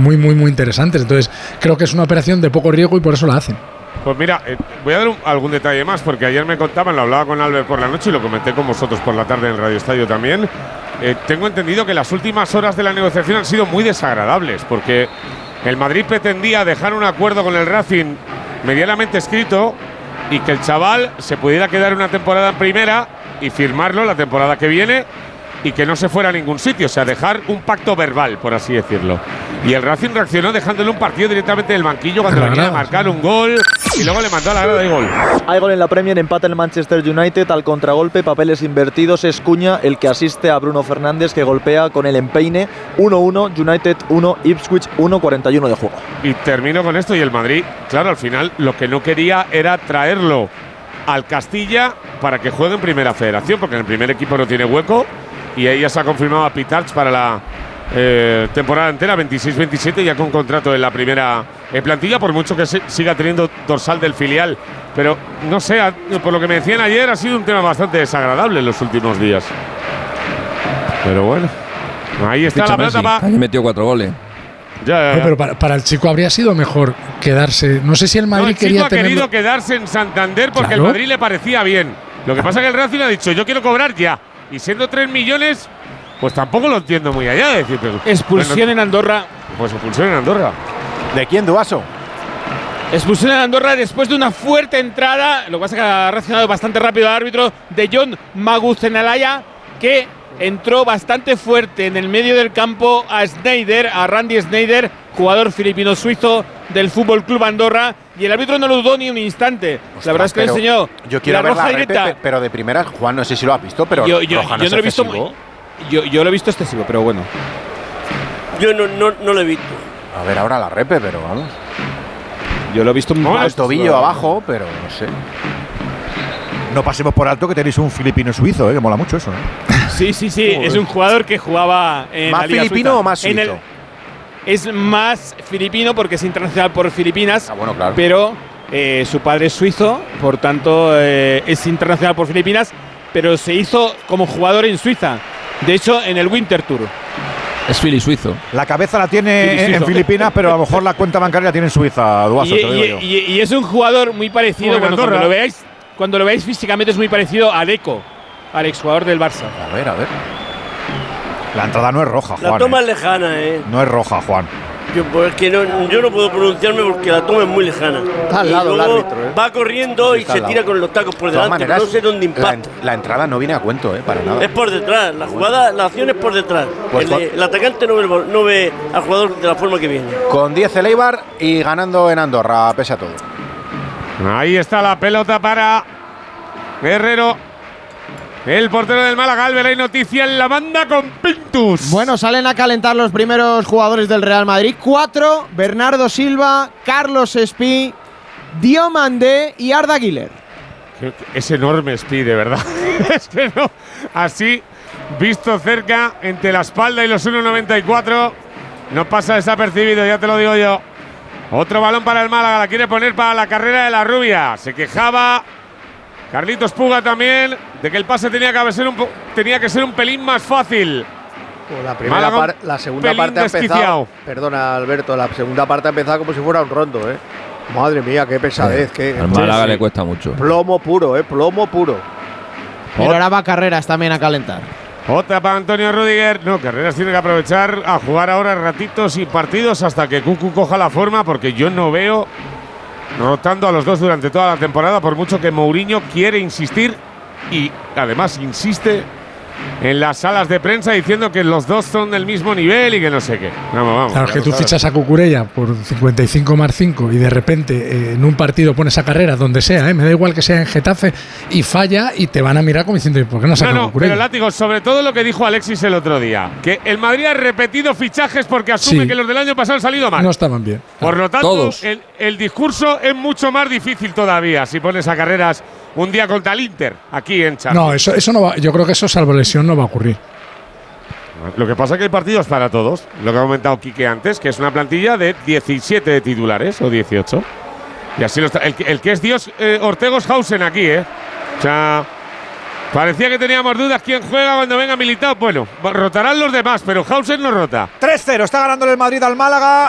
muy, muy, muy interesantes. Entonces, creo que es una operación de poco riesgo y por eso la hacen. Pues mira, voy a dar algún detalle más, porque ayer me contaban, lo hablaba con Albert por la noche y lo comenté con vosotros por la tarde en el Radio Estadio también. Tengo entendido que las últimas horas de la negociación han sido muy desagradables, porque el Madrid pretendía dejar un acuerdo con el Racing medianamente escrito y que el chaval se pudiera quedar una temporada en primera y firmarlo la temporada que viene y que no se fuera a ningún sitio, o sea, dejar un pacto verbal, por así decirlo. Y el Racing reaccionó dejándole un partido directamente del banquillo cuando venía a marcar un gol y luego le mandó a la grada de gol. Hay gol en la Premier, empata el Manchester United al contragolpe, papeles invertidos, es Cuña el que asiste a Bruno Fernández que golpea con el empeine. 1-1, United 1, Ipswich 1, 41 de juego. Y termino con esto y el Madrid, claro, al final lo que no quería era traerlo al Castilla para que juegue en Primera Federación, porque en el primer equipo no tiene hueco y ahí ya se ha confirmado a Pitarch para la temporada entera, 26-27, ya con contrato en la primera plantilla, por mucho que siga teniendo dorsal del filial. Pero no sé, por lo que me decían ayer, ha sido un tema bastante desagradable en los últimos días. Pero bueno, ahí está la pelota. Ahí metió 4 goles. Ya. Pero para el chico habría sido mejor quedarse. No sé si el Madrid quería tener. El chico ha querido quedarse en Santander porque el Madrid le parecía bien. Lo que pasa es que el Racing ha dicho, yo quiero cobrar ya. Y siendo 3 millones, pues tampoco lo entiendo muy allá de decir. Expulsión en Andorra. Pues expulsión en Andorra. ¿De quién, Duaso? Expulsión en Andorra después de una fuerte entrada. Lo que pasa es que ha reaccionado bastante rápido el árbitro de John Maguzenalaya, que entró bastante fuerte en el medio del campo a Sneijder, a Randy Sneijder, jugador filipino-suizo del Fútbol Club Andorra, y el árbitro no lo dudó ni un instante. Ostras, la verdad es que le enseñó. Yo quiero ver la repe, pero de primera, Juan, no sé si lo has visto, pero yo no lo he visto. Yo lo he visto excesivo, pero bueno. Yo no lo he visto. A ver ahora la repe, pero vamos. Yo lo he visto muy el tobillo abajo, pero no sé. No pasemos por alto que tenéis un filipino suizo, que mola mucho eso, Sí. Es un jugador que jugaba en ¿Más la Liga filipino Suiza. o más suizo? Es más filipino porque es internacional por Filipinas, bueno, claro. Pero su padre es suizo, por tanto es internacional por Filipinas, pero se hizo como jugador en Suiza. De hecho, en el Winter Tour. Es fili suizo. La cabeza la tiene en Filipinas, pero a lo mejor la cuenta bancaria la tiene en Suiza, Duaso, te lo digo yo. Y es un jugador muy parecido, cuando lo veáis físicamente es muy parecido a Deco, al exjugador del Barça. A ver. La entrada no es roja, Juan. La toma es lejana, No es roja, Juan. Yo no puedo pronunciarme porque la toma es muy lejana. Está al lado el árbitro, Va corriendo y se tira con los tacos por delante. Maneras, no sé dónde impacta. La entrada no viene a cuento, para nada. Es por detrás. La acción es por detrás. Pues el atacante no ve al jugador de la forma que viene. Con 10 el Eibar y ganando en Andorra, pese a todo. Ahí está la pelota para Guerrero. El portero del Málaga, Albert, hay noticia en la banda con Pintus. Bueno, salen a calentar los primeros jugadores del Real Madrid. 4, Bernardo Silva, Carlos Espí, Diomandé y Arda Güler. Es enorme Espí, de verdad. Es que no, así, visto cerca, entre la espalda y los 1,94, no pasa desapercibido, ya te lo digo yo. Otro balón para el Málaga, la quiere poner para la carrera de la rubia. Se quejaba Carlitos Puga también de que el pase tenía que ser un pelín más fácil. La segunda parte ha empezado. Perdona, Alberto, la segunda parte ha empezado como si fuera un rondo, Madre mía, qué pesadez. Al Málaga le cuesta mucho. Plomo puro, plomo puro. Pero ahora va Carreras también a calentar. Otra para Antonio Rüdiger. No, Carreras tiene que aprovechar a jugar ahora ratitos y partidos hasta que Cucu coja la forma, porque yo no veo rotando a los dos durante toda la temporada, por mucho que Mourinho quiere insistir y además insiste en las salas de prensa diciendo que los dos son del mismo nivel y que no sé qué. Vamos. Claro, es que tú fichas a Cucurella por 55 más 5 y de repente en un partido pones a Carreras donde sea, me da igual que sea en Getafe, y falla y te van a mirar como diciendo, ¿por qué no saca Cucurella? Pero Látigo, sobre todo lo que dijo Alexis el otro día, que el Madrid ha repetido fichajes porque asume que los del año pasado han salido mal. No estaban bien. Por lo tanto, el discurso es mucho más difícil todavía si pones a Carreras un día contra el Inter, aquí en Champions. No, eso no va. Yo creo que eso, salvo lesión, no va a ocurrir. Lo que pasa es que hay partidos para todos. Lo que ha comentado Quique antes, que es una plantilla de 17 titulares o 18. Y así lo está. El que es Dios, Ortegoshausen aquí, O sea, parecía que teníamos dudas quién juega cuando venga Militao. Bueno, rotarán los demás, pero Hausen no rota. 3-0, está ganando el Madrid al Málaga